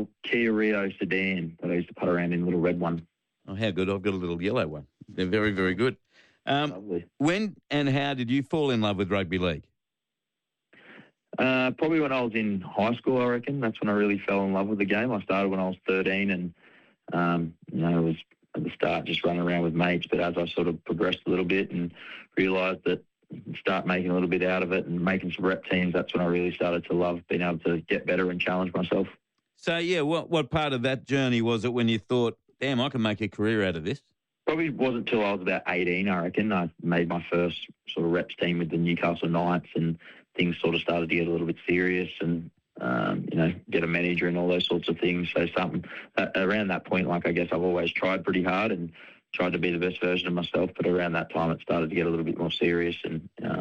little Kia Rio sedan that I used to putt around in, a little red one. Oh, how good. I've got a little yellow one. They're very, very good. Lovely. When and how did you fall in love with rugby league? Probably when I was in high school, I reckon. That's when I really fell in love with the game. I started when I was 13 and, it was at the start just running around with mates. But as I sort of progressed a little bit and realised that start making a little bit out of it and making some rep teams, that's when I really started to love being able to get better and challenge myself. So, yeah, what part of that journey was it when you thought, damn, I can make a career out of this? Probably wasn't until I was about 18, I reckon. I made my first sort of reps team with the Newcastle Knights and things sort of started to get a little bit serious and, get a manager and all those sorts of things. So something around that point, like I guess I've always tried pretty hard and tried to be the best version of myself. But around that time, it started to get a little bit more serious and